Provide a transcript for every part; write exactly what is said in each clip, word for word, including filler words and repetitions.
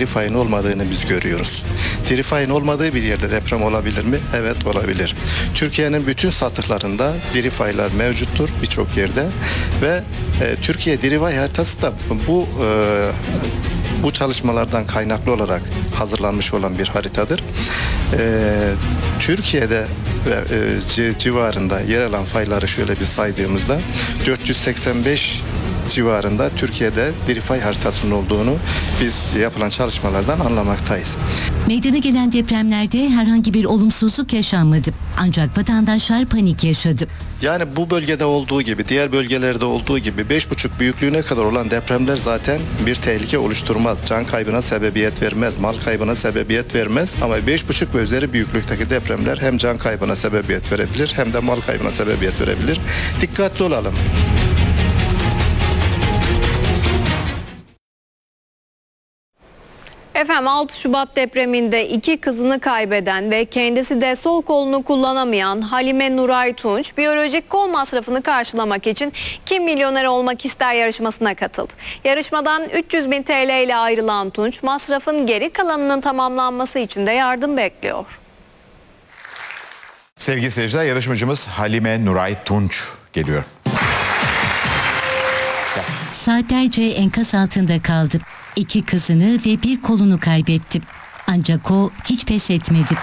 diri fayın olmadığını biz görüyoruz. Diri fayın olmadığı bir yerde deprem olabilir mi? Evet, olabilir. Türkiye'nin bütün satıklarında diri faylar mevcuttur birçok yerde ve e, Türkiye diri fay haritası da bu e, bu çalışmalardan kaynaklı olarak hazırlanmış olan bir haritadır. E, Türkiye'de ve e, civarında yer alan fayları şöyle bir saydığımızda dört yüz seksen beş civarında Türkiye'de diri fay haritasının olduğunu biz yapılan çalışmalardan anlamaktayız. Meydana gelen depremlerde herhangi bir olumsuzluk yaşanmadı. Ancak vatandaşlar panik yaşadı. Yani bu bölgede olduğu gibi, diğer bölgelerde olduğu gibi beş buçuk büyüklüğüne kadar olan depremler zaten bir tehlike oluşturmaz. Can kaybına sebebiyet vermez, mal kaybına sebebiyet vermez. Ama beş buçuk ve üzeri büyüklükteki depremler hem can kaybına sebebiyet verebilir hem de mal kaybına sebebiyet verebilir. Dikkatli olalım. Efendim altı Şubat depreminde iki kızını kaybeden ve kendisi de sol kolunu kullanamayan Halime Nuray Tunç, biyolojik kol masrafını karşılamak için Kim Milyoner Olmak İster yarışmasına katıldı. Yarışmadan üç yüz bin T L ile ayrılan Tunç, masrafın geri kalanının tamamlanması için de yardım bekliyor. Sevgili seyirciler, yarışmacımız Halime Nuray Tunç geliyor. Saatlerce enkaz altında kaldı. İki kızını ve bir kolunu kaybetti. Ancak o hiç pes etmedi.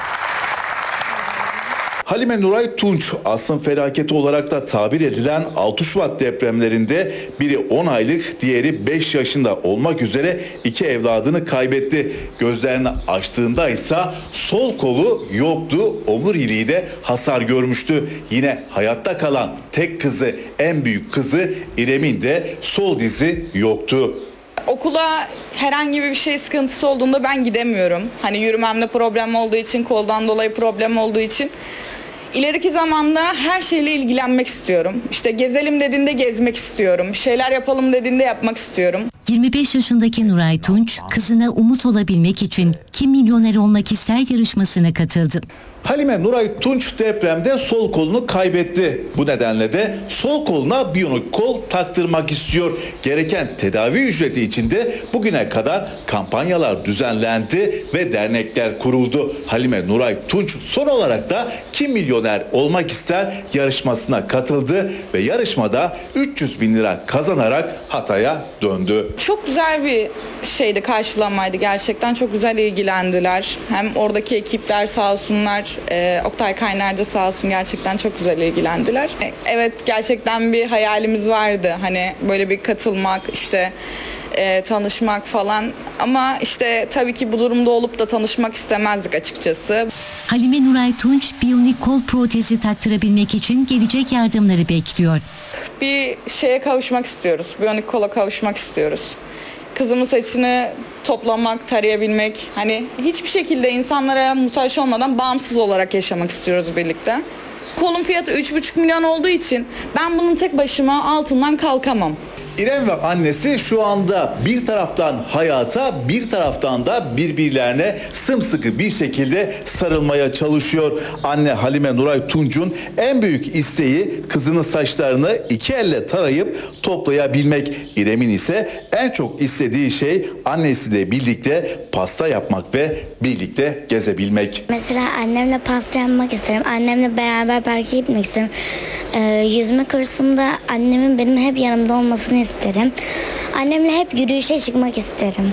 Halime Nuray Tunç, asrın felaketi olarak da tabir edilen altı Şubat depremlerinde biri on aylık, diğeri beş yaşında olmak üzere iki evladını kaybetti. Gözlerini açtığında ise sol kolu yoktu, omuriliği de hasar görmüştü. Yine hayatta kalan tek kızı, en büyük kızı İrem'in de sol dizi yoktu. Okula herhangi bir şey sıkıntısı olduğunda ben gidemiyorum. Hani yürümemde problem olduğu için, koldan dolayı problem olduğu için. İleriki zamanda her şeyle ilgilenmek istiyorum. İşte gezelim dediğinde gezmek istiyorum. Şeyler yapalım dediğinde yapmak istiyorum. yirmi beş yaşındaki Nuray Tunç, kızına umut olabilmek için Kim Milyoner Olmak İster yarışmasına katıldı. Halime Nuray Tunç depremde sol kolunu kaybetti. Bu nedenle de sol koluna biyonik kol taktırmak istiyor. Gereken tedavi ücreti için de bugüne kadar kampanyalar düzenlendi ve dernekler kuruldu. Halime Nuray Tunç son olarak da Kim Milyoner Olmak İster yarışmasına katıldı ve yarışmada üç yüz bin lira kazanarak Hatay'a döndü. Çok güzel bir şeydi, karşılamaydı gerçekten. Çok güzel ilgilendiler. Hem oradaki ekipler sağ olsunlar, e, Oktay Kaynar da sağ olsun, gerçekten çok güzel ilgilendiler. E, evet, gerçekten bir hayalimiz vardı. Hani böyle bir katılmak, işte e, tanışmak falan. Ama işte tabii ki bu durumda olup da tanışmak istemezdik açıkçası. Halime Nuray Tunç, biyonik kol protezi taktırabilmek için gelecek yardımları bekliyor. Bir şeye kavuşmak istiyoruz. Biyonik kola kavuşmak istiyoruz. Kızımın saçını toplamak, tarayabilmek, hani hiçbir şekilde insanlara muhtaç olmadan bağımsız olarak yaşamak istiyoruz birlikte. Kolun fiyatı üç buçuk milyon olduğu için ben bunun tek başıma altından kalkamam. İrem ve annesi şu anda bir taraftan hayata, bir taraftan da birbirlerine sımsıkı bir şekilde sarılmaya çalışıyor. Anne Halime Nuray Tunç'un en büyük isteği kızının saçlarını iki elle tarayıp toplayabilmek. İrem'in ise en çok istediği şey annesiyle birlikte pasta yapmak ve birlikte gezebilmek. Mesela annemle pasta yapmak isterim. Annemle beraber parka gitmek isterim. Ee, yüzme kursunda annemin benim hep yanımda olmasını isterim. Annemle hep yürüyüşe çıkmak isterim.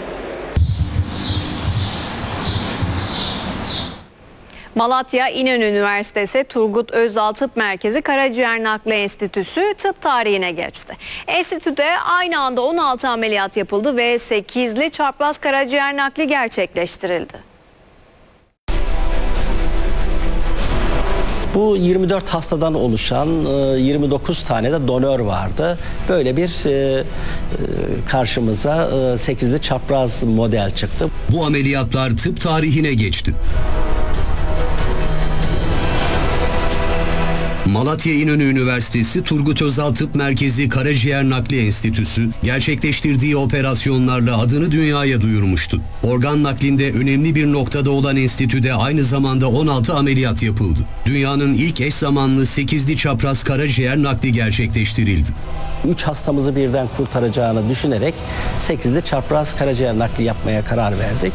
Malatya İnönü Üniversitesi Turgut Özal Tıp Merkezi Karaciğer Nakli Enstitüsü tıp tarihine geçti. Enstitüde aynı anda on altı ameliyat yapıldı ve sekizli çapraz karaciğer nakli gerçekleştirildi. Bu yirmi dört hastadan oluşan yirmi dokuz tane de donör vardı. Böyle bir karşımıza sekizli çapraz model çıktı. Bu ameliyatlar tıp tarihine geçti. Malatya İnönü Üniversitesi Turgut Özal Tıp Merkezi Karaciğer Nakli Enstitüsü gerçekleştirdiği operasyonlarla adını dünyaya duyurmuştu. Organ naklinde önemli bir noktada olan enstitüde aynı zamanda on altı ameliyat yapıldı. Dünyanın ilk eş zamanlı sekizli çapraz karaciğer nakli gerçekleştirildi. üç hastamızı birden kurtaracağını düşünerek sekizli çapraz karaciğer nakli yapmaya karar verdik.